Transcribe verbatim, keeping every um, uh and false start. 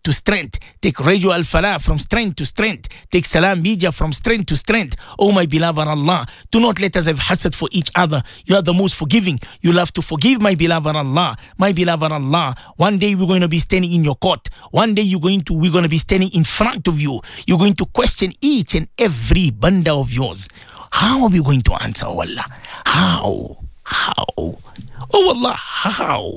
to strength. Take Radio Al Falah from strength to strength. Take Salam Media from strength to strength. Oh my beloved Allah, do not let us have hasad for each other. You are the most forgiving. You love to forgive, my beloved Allah. My beloved Allah, one day we're going to be standing in your court. One day you're going to, we're going to be standing in front of you. You're going to question each and every banda of yours. How are we going to answer, oh Allah? How? How? Oh Allah, how?